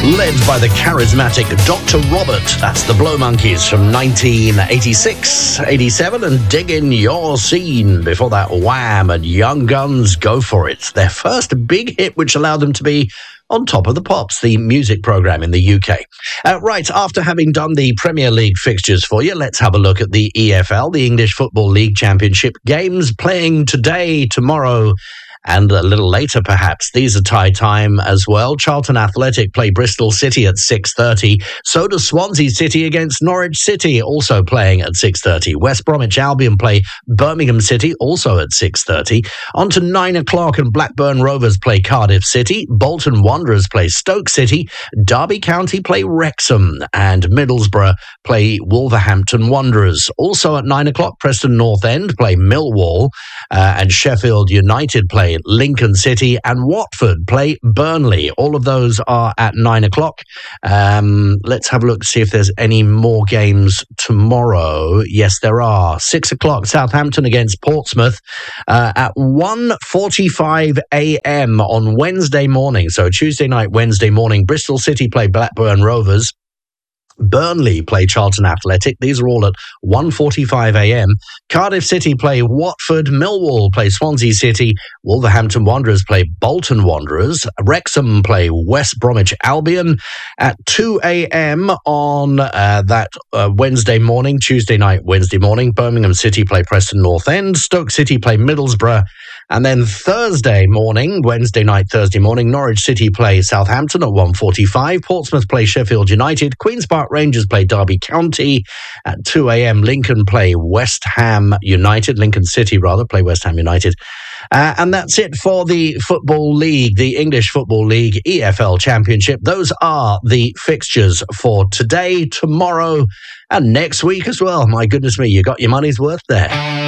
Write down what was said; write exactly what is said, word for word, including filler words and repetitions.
led by the charismatic Doctor Robert. That's the Blow Monkeys from nineteen eighty-six, eighty-seven, and Dig In Your Scene. Before that, Wham! And Young Guns, Go For It. Their first big hit, which allowed them to be on Top of the Pops, the music programme in the U K. Uh, right, after having done the Premier League fixtures for you, let's have a look at the E F L, the English Football League Championship. Games playing today, tomorrow, and a little later, perhaps. These are tie time as well. Charlton Athletic play Bristol City at six thirty. So does Swansea City against Norwich City, also playing at six thirty. West Bromwich Albion play Birmingham City, also at six thirty. On to nine o'clock, and Blackburn Rovers play Cardiff City. Bolton Wanderers play Stoke City. Derby County play Wrexham. And Middlesbrough play Wolverhampton Wanderers. Also at nine o'clock, Preston North End play Millwall. Uh, and Sheffield United play Lincoln City, and Watford play Burnley. All of those are at nine o'clock. Um, let's have a look, see if there's any more games tomorrow. Yes, there are. Six o'clock, Southampton against Portsmouth. Uh, at one forty-five a.m. on Wednesday morning, so Tuesday night, Wednesday morning, Bristol City play Blackburn Rovers. Burnley play Charlton Athletic. These are all at one forty-five a.m. Cardiff City play Watford. Millwall play Swansea City. Wolverhampton Wanderers play Bolton Wanderers. Wrexham play West Bromwich Albion. At two a.m. on uh, that uh, Wednesday morning, Tuesday night, Wednesday morning, Birmingham City play Preston North End. Stoke City play Middlesbrough. And then Thursday morning, Wednesday night, Thursday morning, Norwich City play Southampton at one forty-five. Portsmouth play Sheffield United. Queen's Park Rangers play Derby County. At two a.m, Lincoln play West Ham United. Lincoln City, rather, play West Ham United. Uh, and that's it for the Football League, the English Football League E F L Championship. Those are the fixtures for today, tomorrow, and next week as well. My goodness me, you got your money's worth there.